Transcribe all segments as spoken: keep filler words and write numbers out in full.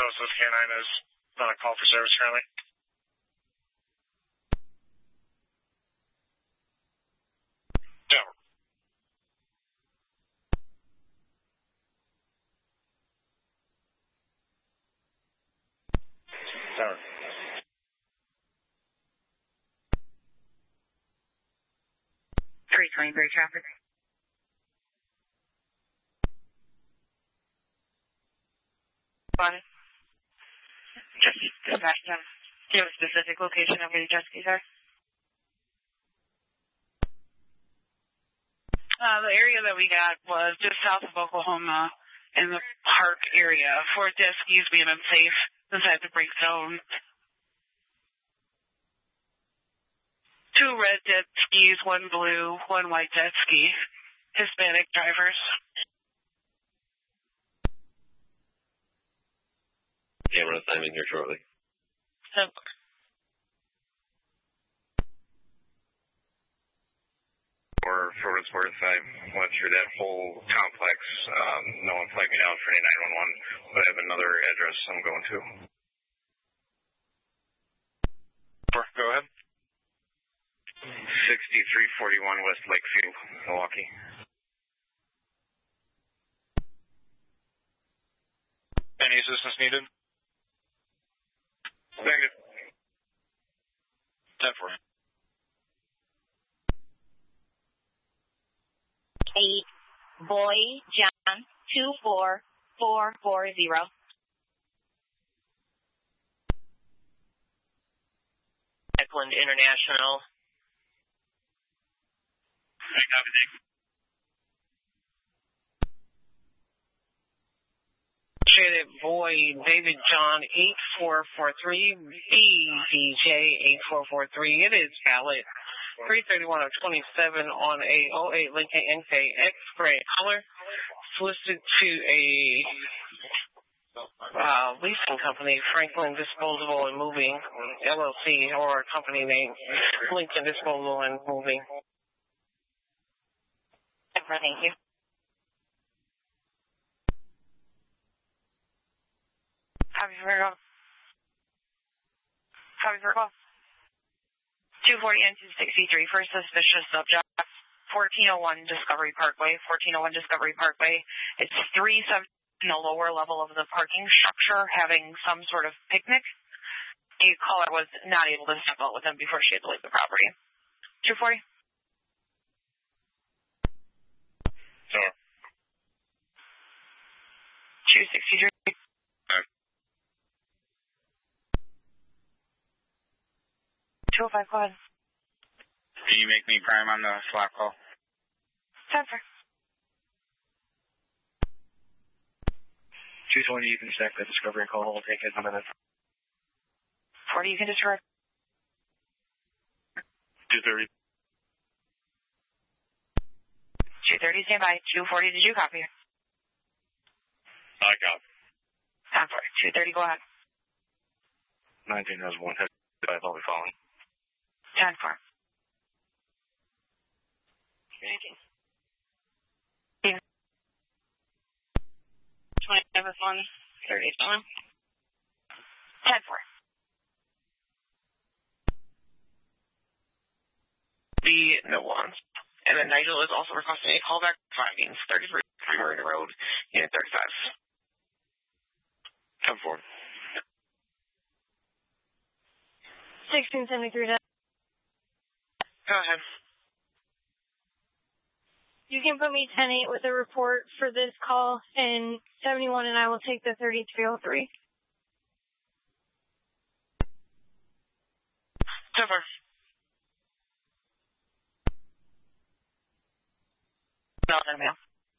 So it says K nine is on a call for service currently. Tower. Tower. three twenty-three traffic. Got it. Just dispatch them. Do you have a specific location of where the jet skis are? Uh, the area that we got was just south of Oklahoma in the park area. For jet skis being unsafe inside the break zone. Two red jet skis, one blue, one white jet ski. Hispanic drivers. Yeah, we're assignment here shortly. So, Or for what it's worth, I went through that whole complex. Um, no one flagged me down for any nine one one, but I have another address I'm going to. Go ahead. sixty-three forty-one West Lakeview, Milwaukee. Any assistance needed? Negative. ten four. Eight, Boy, John, two four four four zero. Eklund International. Shaded Boy, David John, eight four four three, B D J, eight four four three. It is valid. three thirty-one of twenty-seven on a oh eight Lincoln N K X-Gray color. Solicited to a uh, leasing company, Franklin Disposable and Moving, L L C, or a company named Lincoln Disposal and Moving. Thank you. Copy for call. Copy for call. two forty and two sixty-three for suspicious subject. fourteen oh one Discovery Parkway. fourteen oh one Discovery Parkway. It's three seven in the lower level of the parking structure having some sort of picnic. A caller was not able to step out with them before she had to leave the property. two forty. Sure. two sixty-three. two oh five, go ahead. Can you make me prime on the slap call? ten four. two twenty, you can stack the Discovery call. It'll take a minute. forty, you can disregard. two thirty. two thirty, stand by. two forty, did you copy? I got it. ten four. two thirty, go ahead. nineteen has one head. I'll be following. ten four. nineteen. twenty-seven one, thirty one. ten four. The no ones. And then Nigel is also requesting a callback findings, thirty-three Marina Road, Unit thirty-five. ten four. sixteen seventy-three. Go ahead. You can put me ten eight with a report for this call, and seventy-one and I will take the thirty-three oh three. ten four. No, no, no.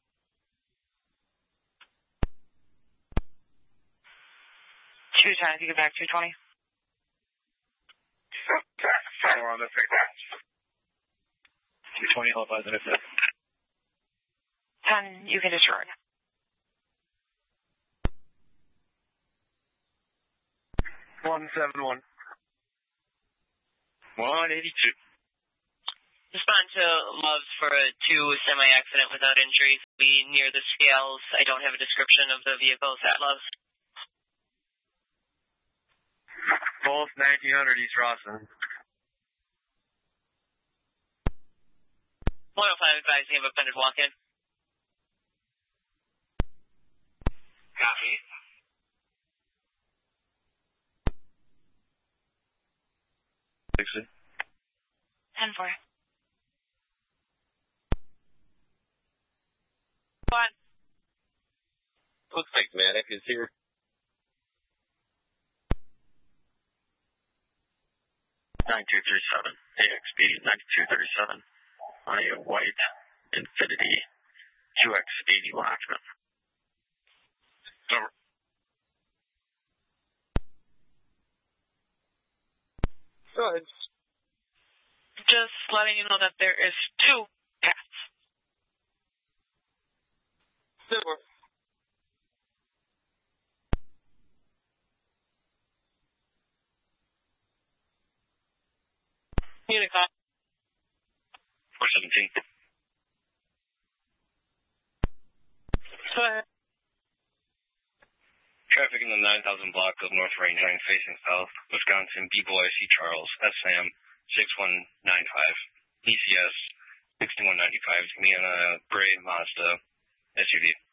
two ten, if you get back, two twenty. We're on the pickup. two twenty, I'll advise it if that. ten, you can disregard. one seven one. one eighty-two. Respond to Loves for a two semi-accident without injuries. Be near the scales. I don't have a description of the vehicles at Loves. Both nineteen hundred East Rawson. one oh five advising of a pendant walk-in. Copy. Dixon. ten four. Fine. Looks like Maddox is here. nine two three seven. A X B ninety-two thirty-seven. On a white Infinity Q X eighty Watchman. Over. Good. Just letting you know that there is two cats. Super. Unicom. four seventeen. Go ahead. Traffic in the nine thousand block of North Range Line facing south, Wisconsin, B Boy C Charles, S Sam, six one nine five, E C S, sixty-one ninety-five, me and a gray Mazda S U V.